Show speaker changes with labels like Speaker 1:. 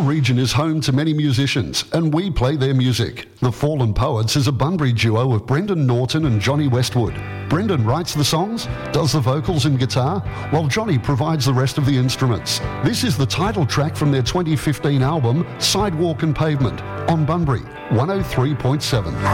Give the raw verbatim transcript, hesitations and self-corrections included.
Speaker 1: region is home to many musicians, and we play their music. The Fallen Poets is a Bunbury duo of Brendan Norton and Johnny Westwood. Brendan writes the songs, does the vocals and guitar, while Johnny provides the rest of the instruments. This is the title track from their twenty fifteen album, Sidewalk and Pavement, on Bunbury one oh three point seven.